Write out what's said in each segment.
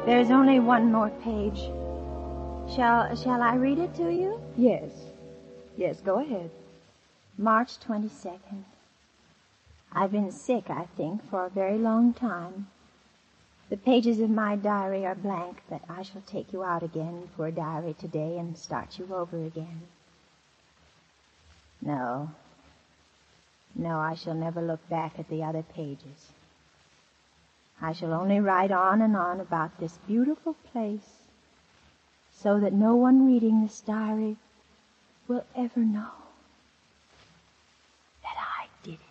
There's only one more page. Shall I read it to you? Yes. Yes, go ahead. March 22nd. I've been sick, I think, for a very long time. The pages of my diary are blank, but I shall take you out again for a diary today and start you over again. No, I shall never look back at the other pages. I shall only write on and on about this beautiful place, so that no one reading this diary will ever know that I did it.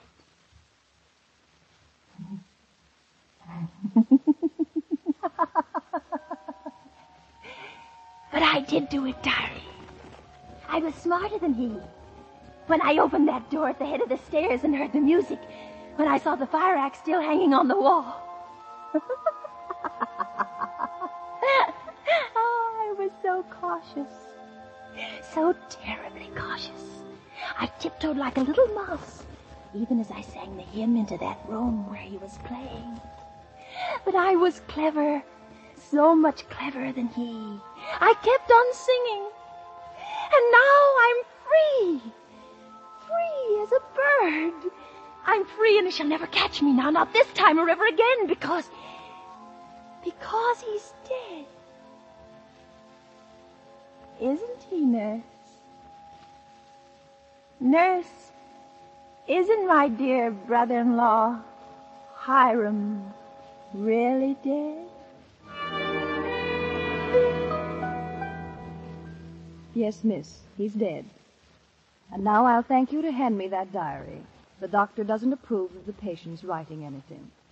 But I did do it, diary. I was smarter than he. When I opened that door at the head of the stairs and heard the music, when I saw the fire axe still hanging on the wall. Oh, I was so cautious. So terribly cautious. I tiptoed like a little mouse, even as I sang the hymn into that room where he was playing. But I was clever, so much cleverer than he. I kept on singing. And now I'm free. Free as a bird. I'm free and he shall never catch me now, not this time or ever again, because he's dead. Isn't he, Nurse? Nurse, isn't my dear brother-in-law, Hiram, really dead? Yes, miss, he's dead. And now I'll thank you to hand me that diary. The doctor doesn't approve of the patient's writing anything.